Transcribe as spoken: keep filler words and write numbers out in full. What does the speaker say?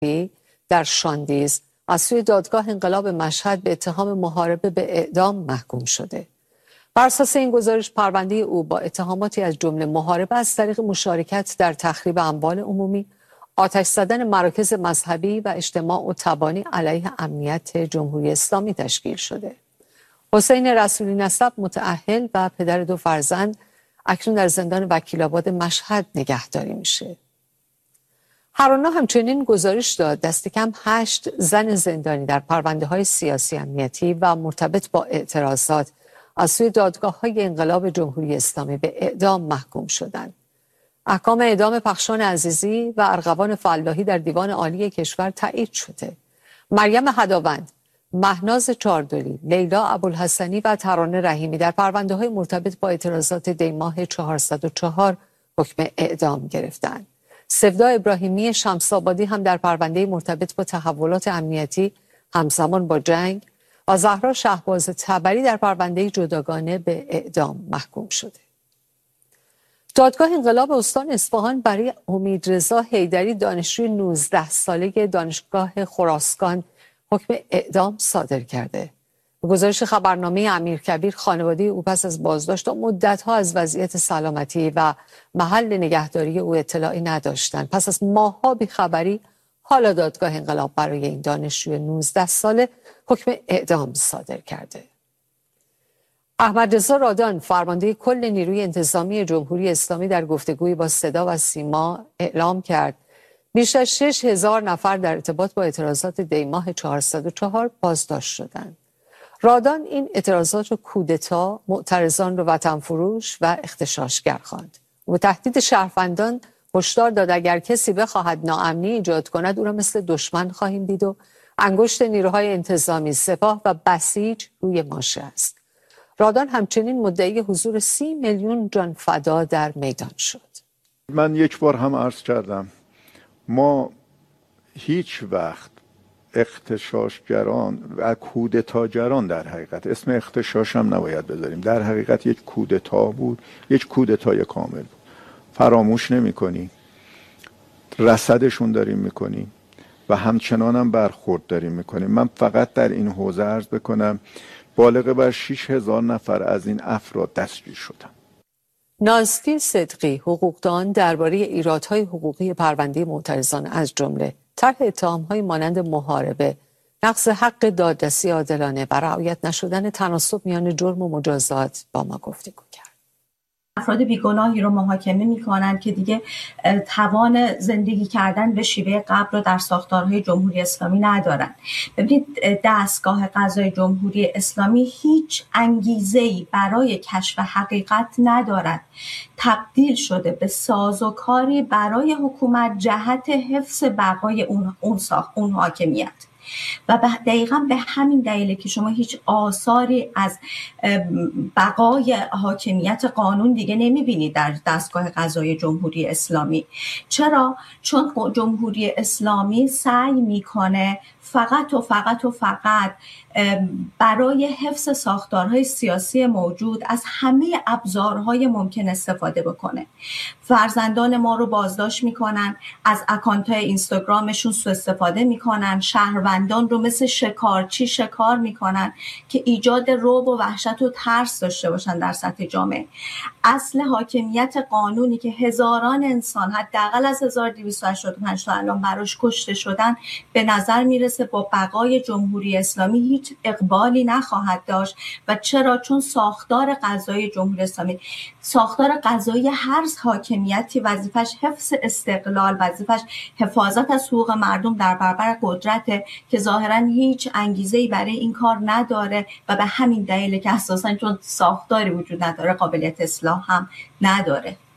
در شاندیز از سوی دادگاه انقلاب مشهد به اتهام محاربه به اعدام محکوم شده. بر اساس این گزارش پرونده او با اتهاماتی از جمله محاربه از طریق مشارکت در تخریب اموال عمومی، آتش زدن مراکز مذهبی و اجتماع و تبانی علیه امنیت جمهوری اسلامی تشکیل شده. حسین رسولی نسب متأهل و پدر دو فرزند اکنون در زندان وکیل‌آباد مشهد نگهداری میشه. هرانا همچنین گزارش داد دست کم هشت زن زندانی در پرونده‌های سیاسی امنیتی و مرتبط با اعتراضات از سوی دادگاه‌های انقلاب جمهوری اسلامی به اعدام محکوم شدند. احکام اعدام پخشان عزیزی و ارغوان فلاحی در دیوان عالی کشور تایید شده. مریم هداوند، مهناز چاردولی، لیلا ابوالحسنی و ترانه رحیمی در پرونده‌های مرتبط با اعتراضات دیماه چهارصد و چهار حکم اعدام گرفتند. سفدا ابراهیمی شمس‌آبادی هم در پرونده مرتبط با تحولات امنیتی همزمان با جنگ و زهرا شهباز تبری در پرونده جداگانه به اعدام محکوم شده. دادگاه انقلاب استان اصفهان برای امیدرضا حیدری دانشجوی نوزده ساله دانشگاه خراسان حکم اعدام صادر کرده. به گزارش خبرنامه امیرکبیر، خانواده او پس از بازداشت مدت‌ها از وضعیت سلامتی و محل نگهداری او اطلاعی نداشتند. پس از ماه‌ها بی‌خبری، حالا دادگاه انقلاب برای این دانشجوی نوزده ساله حکم اعدام صادر کرده. احمد رضا رادان، فرمانده کل نیروی انتظامی جمهوری اسلامی، در گفتگویی با صدا و سیما اعلام کرد بیش از شش هزار نفر در ارتباط با اعتراضات دیماه چهارصد و چهار بازداشت شدند. رادان این اعتراضات رو کودتا، معترضان رو وطن فروش و اغتشاشگر خواند. و تهدید شهروندان هشدار داد اگر کسی بخواهد ناامنی ایجاد کند او را مثل دشمن خواهیم دید و انگشت نیروهای انتظامی، سپاه و بسیج روی ماشه است. رادان همچنین مدعی حضور سی میلیون جان فدا در میدان شد. من یک بار هم عرض کردم ما هیچ وقت اغتشاشگران و کودتاگران، در حقیقت اسم اغتشاش هم نباید بذاریم، در حقیقت یک کودتا بود، یک کودتای کامل بود، فراموش نمی کنی، رصدشون داریم میکنیم و همچنان هم برخورد داریم میکنیم. من فقط در این حوزه عرض بکنم بالغ بر شش هزار نفر از این افراد دستگیر شدن. نازی صدقی، حقوقدان، درباره ایرادهای حقوقی پرونده معترضان از جمله طرح اتهام‌های مانند محاربه، نقض حق دادرسی عادلانه و رعایت نشدن تناسب میان جرم و مجازات با ما گفتگو کرد. افراد بیگناهی رو محاکمه می‌کنند که دیگه توان زندگی کردن به شیوه قبل رو در ساختارهای جمهوری اسلامی ندارن. ببینید دستگاه قضای جمهوری اسلامی هیچ انگیزه‌ای برای کشف حقیقت ندارد. تبدیل شده به سازوکاری برای حکومت جهت حفظ بقای اون اون ساخت اون حاکمیت. و دقیقا به همین دلیله که شما هیچ آثاری از بقای حاکمیت قانون دیگه نمیبینید در دستگاه قضایی جمهوری اسلامی. چرا؟ چون جمهوری اسلامی سعی میکنه فقط و فقط و فقط برای حفظ ساختارهای سیاسی موجود از همه ابزارهای ممکن استفاده بکنه. فرزندان ما رو بازداشت میکنن، از اکانت‌های اینستاگرامشون سوء استفاده میکنن، شهروندان رو مثل شکارچی شکار میکنن که ایجاد رعب و وحشت و ترس داشته باشن در سطح جامعه. اصل حاکمیت قانونی که هزاران انسان حداقل از هزار و دویست و هشتاد و پنج تا الان براش کشته شدن به نظر میرسه با بقای جمهوری اسلامی هیچ اقبالی نخواهد داشت. و چرا؟ چون ساختار قضایی جمهوری اسلامی، ساختار قضایی هر حاکمیتی وظیفش حفظ استقلال، وظیفش حفاظت از حقوق مردم در برابر قدرت که ظاهرا هیچ انگیزه‌ای برای این کار نداره و به همین دلیل که اساساً چون ساختاری وجود نداره قابلیت اصلاح هم نداره.